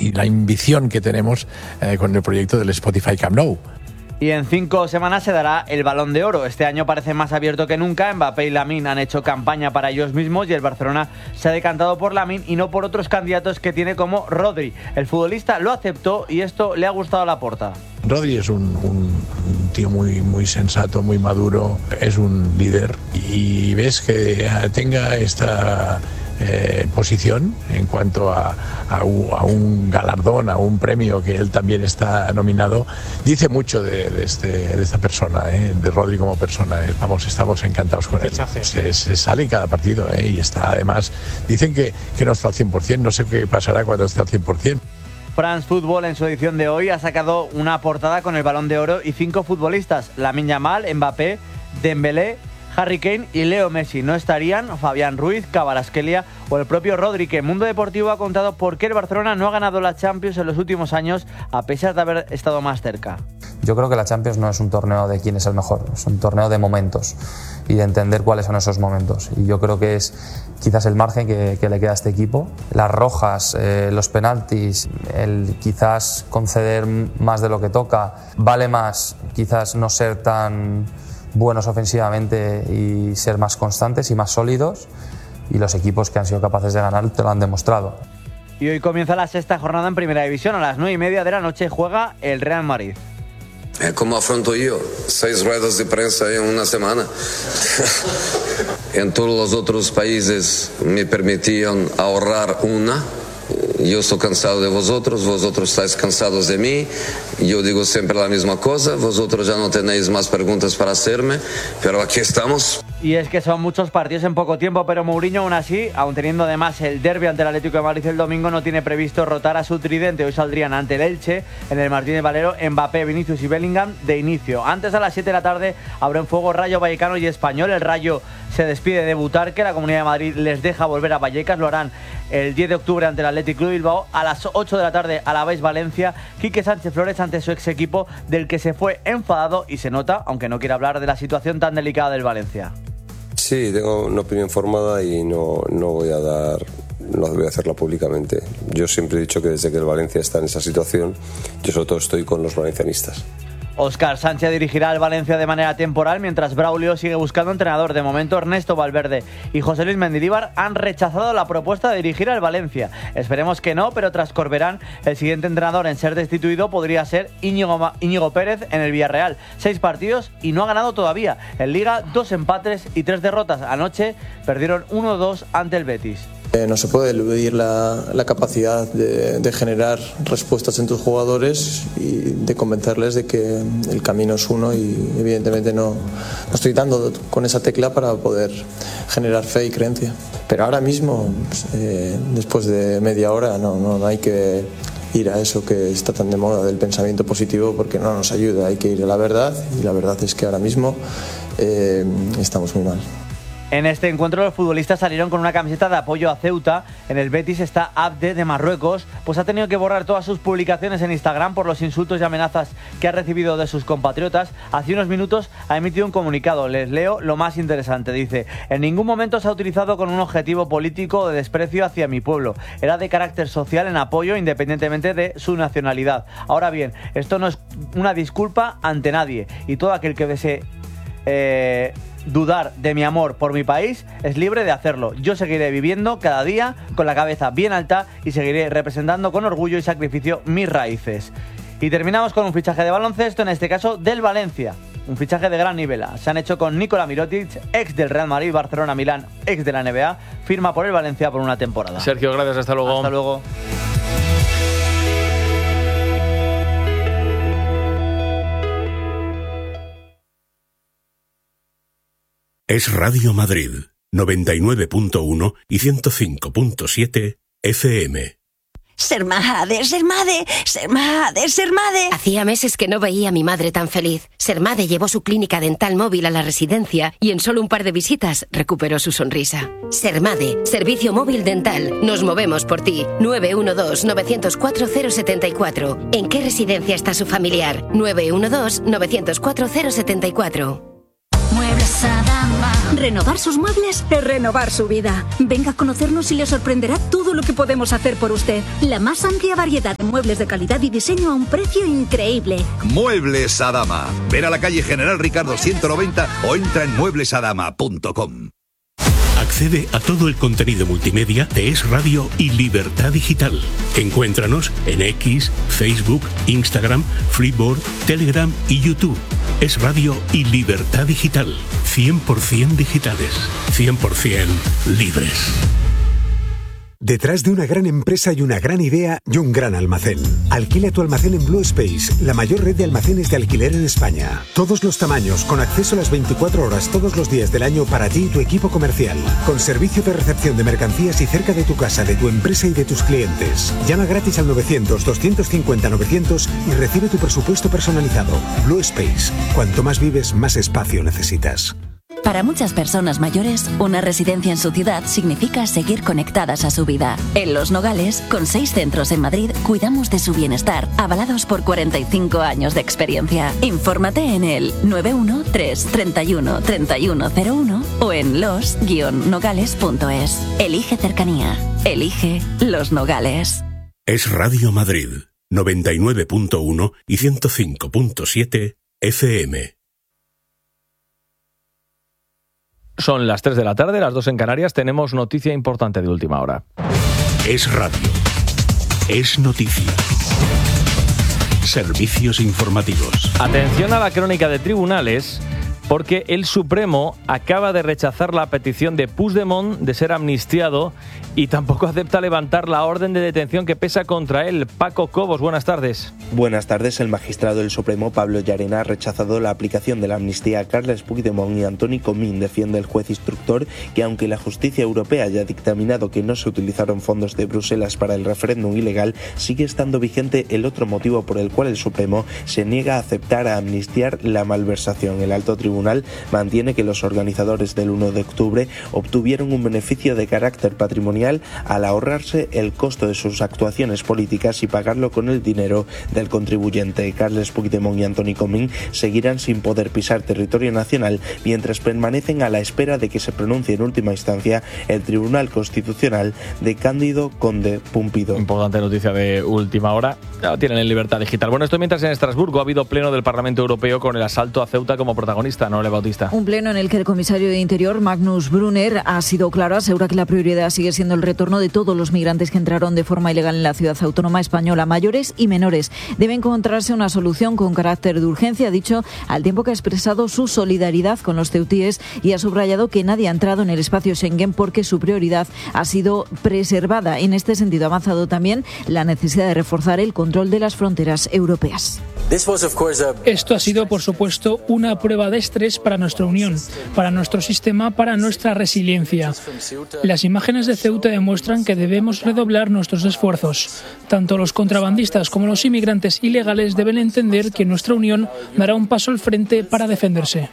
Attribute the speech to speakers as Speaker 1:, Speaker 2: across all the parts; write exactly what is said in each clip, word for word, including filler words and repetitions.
Speaker 1: y la ambición que tenemos eh, con el proyecto del Spotify Camp Nou.
Speaker 2: Y en cinco semanas se dará el Balón de Oro. Este año parece más abierto que nunca. Mbappé y Lamine han hecho campaña para ellos mismos y el Barcelona se ha decantado por Lamine y no por otros candidatos que tiene como Rodri. El futbolista lo aceptó y esto le ha gustado a Laporta.
Speaker 1: Rodri es un, un, un tío muy, muy sensato, muy maduro, es un líder y ves que tenga esta eh, posición en cuanto a, a, un, a un galardón, a un premio que él también está nominado, dice mucho de, de, este, de esta persona, eh, de Rodri como persona. Eh. Vamos, estamos encantados con él. Se, se sale en cada partido eh, y está, además, dicen que, que no está al cien por ciento, no sé qué pasará cuando esté al cien por ciento.
Speaker 2: France Football en su edición de hoy ha sacado una portada con el Balón de Oro y cinco futbolistas: Lamine Yamal, Mbappé, Dembélé, Harry Kane y Leo Messi. No estarían Fabián Ruiz, Kvaratskhelia o el propio Rodri, que Mundo Deportivo ha contado por qué el Barcelona no ha ganado la Champions en los últimos años a pesar de haber estado más cerca.
Speaker 3: Yo creo que la Champions no es un torneo de quién es el mejor, es un torneo de momentos y de entender cuáles son esos momentos. Y yo creo que es quizás el margen que, que le queda a este equipo. Las rojas, eh, los penaltis, el quizás conceder más de lo que toca, vale más quizás no ser tan buenos ofensivamente y ser más constantes y más sólidos, y los equipos que han sido capaces de ganar te lo han demostrado.
Speaker 2: Y hoy comienza la sexta jornada en Primera División. A las nueve y media de la noche juega el Real Madrid.
Speaker 4: ¿Cómo afronto yo? Seis ruedas de prensa en una semana. En todos los otros países me permitían ahorrar una. Yo estoy cansado de vosotros, vosotros estáis cansados de mí. Yo digo siempre la misma cosa, vosotros ya no tenéis más preguntas para hacerme, pero aquí estamos.
Speaker 2: Y es que son muchos partidos en poco tiempo, pero Mourinho aún así, aun teniendo además el derbi ante el Atlético de Madrid el domingo, no tiene previsto rotar a su tridente. Hoy saldrían ante el Elche, en el Martínez Valero, Mbappé, Vinicius y Bellingham de inicio. Antes, a las siete de la tarde, abren fuego Rayo Vallecano y Español. El Rayo se despide de Butarque, la Comunidad de Madrid les deja volver a Vallecas, lo harán el diez de octubre ante el Athletic Club Bilbao. A las ocho de la tarde, Alavés Valencia, Quique Sánchez Flores ante su ex equipo, del que se fue enfadado y se nota, aunque no quiere hablar de la situación tan delicada del Valencia.
Speaker 5: Sí, tengo una opinión formada y no, no voy a dar, no voy a hacerla públicamente. Yo siempre he dicho que desde que el Valencia está en esa situación, yo sobre todo estoy con los valencianistas.
Speaker 2: Óscar Sánchez dirigirá al Valencia de manera temporal, mientras Braulio sigue buscando entrenador. De momento, Ernesto Valverde y José Luis Mendilibar han rechazado la propuesta de dirigir al Valencia. Esperemos que no, pero tras Corberán, el siguiente entrenador en ser destituido podría ser Íñigo, Íñigo Pérez en el Villarreal. Seis partidos y no ha ganado todavía. En Liga, dos empates y tres derrotas. Anoche perdieron uno dos ante el Betis.
Speaker 6: Eh, no se puede eludir la, la capacidad de, de generar respuestas en tus jugadores y de convencerles de que el camino es uno, y evidentemente no, no estoy dando con esa tecla para poder generar fe y creencia. Pero ahora mismo, eh, después de media hora, no, no, no hay que ir a eso que está tan de moda del pensamiento positivo, porque no nos ayuda. Hay que ir a la verdad, y la verdad es que ahora mismo eh, estamos muy mal.
Speaker 2: En este encuentro los futbolistas salieron con una camiseta de apoyo a Ceuta. En el Betis está Abde de Marruecos, pues ha tenido que borrar todas sus publicaciones en Instagram por los insultos y amenazas que ha recibido de sus compatriotas. Hace unos minutos ha emitido un comunicado, les leo lo más interesante. Dice: en ningún momento se ha utilizado con un objetivo político o de desprecio hacia mi pueblo. Era de carácter social en apoyo independientemente de su nacionalidad. Ahora bien, esto no es una disculpa ante nadie, y todo aquel que desee eh, dudar de mi amor por mi país es libre de hacerlo. Yo seguiré viviendo cada día con la cabeza bien alta y seguiré representando con orgullo y sacrificio mis raíces. Y terminamos con un fichaje de baloncesto, en este caso del Valencia. Un fichaje de gran nivel. Se han hecho con Nikola Mirotic, ex del Real Madrid, Barcelona, Milán, ex de la N B A. Firma por el Valencia por una temporada.
Speaker 7: Sergio, gracias. Hasta luego.
Speaker 2: Hasta luego.
Speaker 8: Es Radio Madrid, noventa y nueve punto uno y ciento cinco punto siete F M.
Speaker 9: Ser madre, ser madre, ser madre, ser madre.
Speaker 10: Hacía meses que no veía a mi madre tan feliz. Sermade llevó su clínica dental móvil a la residencia y en solo un par de visitas recuperó su sonrisa. Sermade, servicio móvil dental. Nos movemos por ti. nueve uno dos, nueve cero cuatro, cero siete cuatro. ¿En qué residencia está su familiar? nueve uno dos, nueve cero cuatro, cero siete cuatro.
Speaker 9: Muebles Adama,
Speaker 7: Renovar sus muebles es renovar su vida. Venga a conocernos y le sorprenderá todo lo que podemos hacer por usted. La más amplia variedad de muebles de calidad y diseño a un precio increíble.
Speaker 11: Muebles Adama. Ven a la calle General Ricardo ciento noventa o entra en muebles adama punto com.
Speaker 8: Accede a todo el contenido multimedia de Es Radio y Libertad Digital. Encuéntranos en X, Facebook, Instagram, Freeboard, Telegram y YouTube. Es Radio y Libertad Digital. cien por ciento digitales, cien por ciento libres.
Speaker 12: Detrás de una gran empresa hay una gran idea y un gran almacén. Alquila tu almacén en Blue Space, la mayor red de almacenes de alquiler en España. Todos los tamaños, con acceso a las veinticuatro horas todos los días del año para ti y tu equipo comercial. Con servicio de recepción de mercancías y cerca de tu casa, de tu empresa y de tus clientes. Llama gratis al novecientos, doscientos cincuenta, novecientos y recibe tu presupuesto personalizado. Blue Space. Cuanto más vives, más espacio necesitas.
Speaker 13: Para muchas personas mayores, una residencia en su ciudad significa seguir conectadas a su vida. En Los Nogales, con seis centros en Madrid, cuidamos de su bienestar, avalados por cuarenta y cinco años de experiencia. Infórmate en el nueve uno tres, treinta y uno, treinta y uno cero uno o en los guion nogales punto es. Elige cercanía. Elige Los Nogales.
Speaker 8: Es Radio Madrid, noventa y nueve punto uno y ciento cinco punto siete F M.
Speaker 14: Son las tres de la tarde, las dos en Canarias. Tenemos noticia importante de última hora.
Speaker 8: Es radio. Es noticia. Servicios informativos.
Speaker 14: Atención a la crónica de tribunales, porque el Supremo acaba de rechazar la petición de Puigdemont de ser amnistiado y tampoco acepta levantar la orden de detención que pesa contra él. Paco Cobos, buenas tardes.
Speaker 15: Buenas tardes. El magistrado del Supremo, Pablo Llarena, ha rechazado la aplicación de la amnistía a Carles Puigdemont y Antoni Comín. Defiende el juez instructor que, aunque la justicia europea haya dictaminado que no se utilizaron fondos de Bruselas para el referéndum ilegal, sigue estando vigente el otro motivo por el cual el Supremo se niega a aceptar a amnistiar la malversación. El alto tribunal mantiene que los organizadores del uno de octubre obtuvieron un beneficio de carácter patrimonial al ahorrarse el costo de sus actuaciones políticas y pagarlo con el dinero del contribuyente. Carles Puigdemont y Antoni Comín seguirán sin poder pisar territorio nacional mientras permanecen a la espera de que se pronuncie en última instancia el Tribunal Constitucional de Cándido Conde Pumpido.
Speaker 14: Importante noticia de última hora. Ya lo tienen en Libertad Digital. Bueno, esto mientras en Estrasburgo ha habido pleno del Parlamento Europeo con el asalto a Ceuta como protagonista, ¿no, Le Bautista?
Speaker 16: Un pleno en el que el comisario de Interior, Magnus Brunner, ha sido claro, asegura que la prioridad sigue siendo el retorno de todos los migrantes que entraron de forma ilegal en la ciudad autónoma española, mayores y menores. Debe encontrarse una solución con carácter de urgencia, ha dicho, al tiempo que ha expresado su solidaridad con los ceutíes y ha subrayado que nadie ha entrado en el espacio Schengen porque su prioridad ha sido preservada. En este sentido, ha avanzado también la necesidad de reforzar el control de las fronteras europeas.
Speaker 17: Esto ha sido, por supuesto, una prueba de estrés para nuestra Unión, para nuestro sistema, para nuestra resiliencia. Las imágenes de Ceuta demuestran que debemos redoblar nuestros esfuerzos. Tanto los contrabandistas como los inmigrantes ilegales deben entender que nuestra Unión dará un paso al frente para defenderse.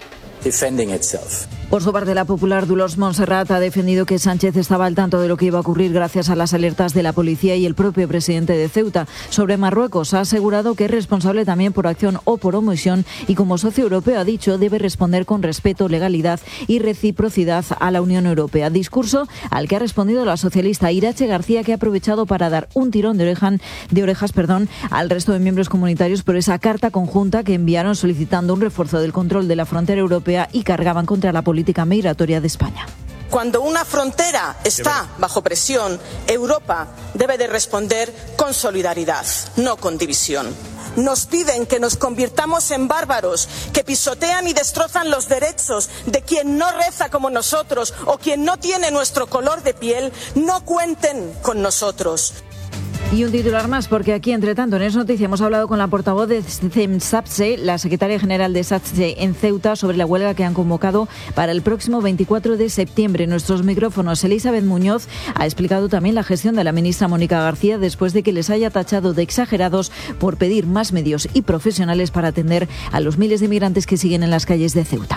Speaker 16: Por su parte, la popular Dolors Montserrat ha defendido que Sánchez estaba al tanto de lo que iba a ocurrir gracias a las alertas de la policía y el propio presidente de Ceuta. Sobre Marruecos, ha asegurado que es responsable también por acción o por omisión y como socio europeo, ha dicho, debe responder con respeto, legalidad y reciprocidad a la Unión Europea. Discurso al que ha respondido la socialista Irache García, que ha aprovechado para dar un tirón de, orejan, de orejas perdón, al resto de miembros comunitarios por esa carta conjunta que enviaron solicitando un refuerzo del control de la frontera europea y cargaban contra la política migratoria de España.
Speaker 18: Cuando una frontera está bajo presión, Europa debe de responder con solidaridad, no con división. Nos piden que nos convirtamos en bárbaros, que pisotean y destrozan los derechos de quien no reza como nosotros o quien no tiene nuestro color de piel. No cuenten con nosotros.
Speaker 16: Y un titular más, porque aquí, entre tanto, en Es Noticia hemos hablado con la portavoz de CEMSATSE, la secretaria general de SATSE en Ceuta, sobre la huelga que han convocado para el próximo veinticuatro de septiembre. En nuestros micrófonos, Elizabeth Muñoz ha explicado también la gestión de la ministra Mónica García después de que les haya tachado de exagerados por pedir más medios y profesionales para atender a los miles de migrantes que siguen en las calles de Ceuta.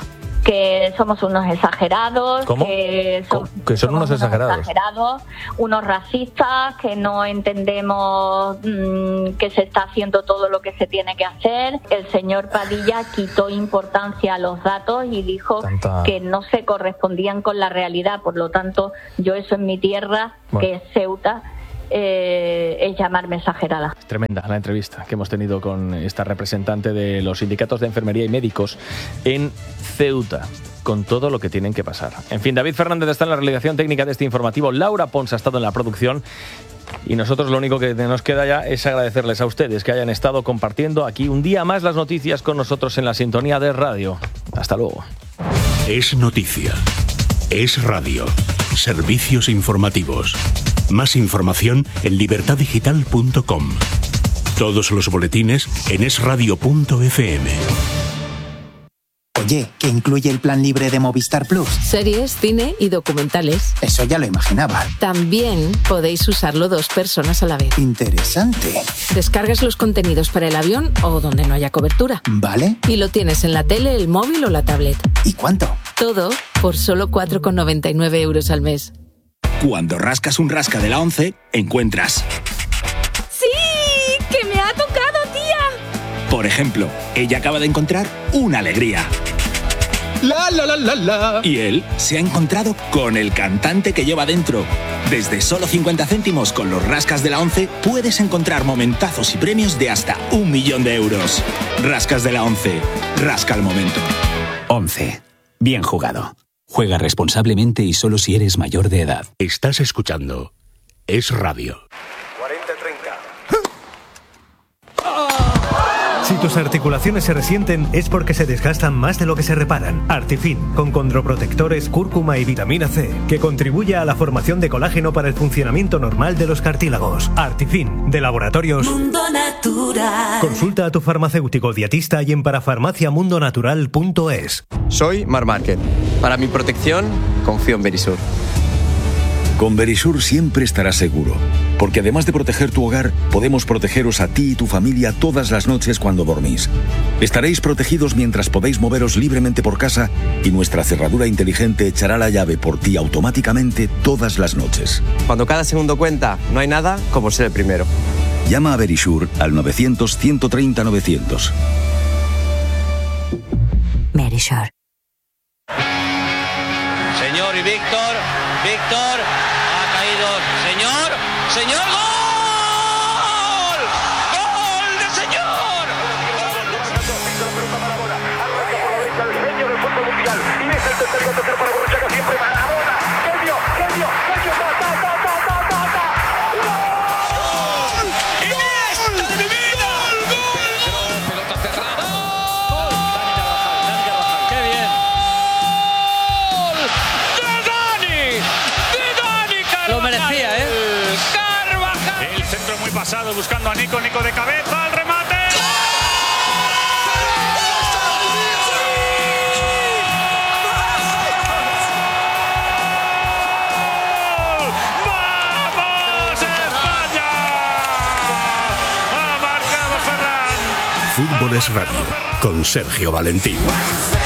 Speaker 19: que somos unos exagerados.
Speaker 14: ¿Cómo?
Speaker 19: Que, son,
Speaker 14: que son unos exagerados.
Speaker 19: exagerados, unos racistas, que no entendemos mmm, que se está haciendo todo lo que se tiene que hacer. El señor Padilla quitó importancia a los datos y dijo Tanta... que no se correspondían con la realidad. Por lo tanto, yo eso en mi tierra, bueno. que es Ceuta, Eh, es llamarme exagerada.
Speaker 14: Tremenda la entrevista que hemos tenido con esta representante de los sindicatos de enfermería y médicos en Ceuta, con todo lo que tienen que pasar. En fin, David Fernández está en la realización técnica de este informativo, Laura Pons ha estado en la producción y nosotros lo único que nos queda ya es agradecerles a ustedes que hayan estado compartiendo aquí un día más las noticias con nosotros en la sintonía de radio. Hasta luego.
Speaker 8: Es noticia. Es radio. Servicios informativos. Más información en libertad digital punto com. Todos los boletines en es radio punto efe eme.
Speaker 20: Oye, ¿qué incluye el plan libre de Movistar Plus?
Speaker 21: Series, cine y documentales.
Speaker 20: Eso ya lo imaginaba.
Speaker 21: También podéis usarlo dos personas a la vez.
Speaker 20: Interesante.
Speaker 21: Descargas los contenidos para el avión o donde no haya cobertura.
Speaker 20: Vale.
Speaker 21: Y lo tienes en la tele, el móvil o la tablet.
Speaker 20: ¿Y cuánto?
Speaker 21: Todo por solo cuatro con noventa y nueve euros al mes.
Speaker 22: Cuando rascas un rasca de la once, encuentras...
Speaker 21: ¡Sí! ¡Que me ha tocado, tía!
Speaker 22: Por ejemplo, ella acaba de encontrar una alegría.
Speaker 23: La, la, la, la, la.
Speaker 22: Y él se ha encontrado con el cantante que lleva dentro. Desde solo cincuenta céntimos con los rascas de la once, puedes encontrar momentazos y premios de hasta un millón de euros. Rascas de la once. Rasca el momento.
Speaker 23: once. Bien jugado. Juega responsablemente y solo si eres mayor de edad.
Speaker 8: Estás escuchando Es Radio.
Speaker 24: cuarenta treinta.
Speaker 25: Si tus articulaciones se resienten es porque se desgastan más de lo que se reparan. Artifin, con condroprotectores, cúrcuma y vitamina C, que contribuye a la formación de colágeno para el funcionamiento normal de los cartílagos. Artifin, de Laboratorios
Speaker 9: Mundo Natural.
Speaker 25: Consulta a tu farmacéutico dietista y en parafarmacia mundo natural punto es.
Speaker 26: Soy Mar Márquez. Para mi protección, confío en Verisur.
Speaker 27: Con Verisur siempre estarás seguro, porque además de proteger tu hogar, podemos protegeros a ti y tu familia todas las noches cuando dormís. Estaréis protegidos mientras podéis moveros libremente por casa y nuestra cerradura inteligente echará la llave por ti automáticamente todas las noches.
Speaker 26: Cuando cada segundo cuenta, no hay nada como ser el primero.
Speaker 27: Llama a Verisur al novecientos, ciento treinta, novecientos.
Speaker 9: Verisur.
Speaker 28: Señor y Víctor, Víctor, ha caído, señor, señor, ¡gol! ¡Gol de señor!
Speaker 24: El genio del fútbol mundial. Y es el tercer tocar para Borruchaga siempre Maradona. Genio, genio, genio, ta, ta, ta, ta, ta, ta, ta. ¡Gol! ¡Iniesta de mi vida! ¡Gol! Pelota cerrada. ¡Gol! Dani Carvajal, Dani Carvajal. ¡Qué bien!
Speaker 2: Lo merecía, ¿eh?
Speaker 24: Carvajal. El centro muy pasado buscando a Nico, Nico de cabeza, al remate. ¡Vamos, España! Ha marcado Ferran.
Speaker 8: Fútbol es Radio, con Sergio Valentín.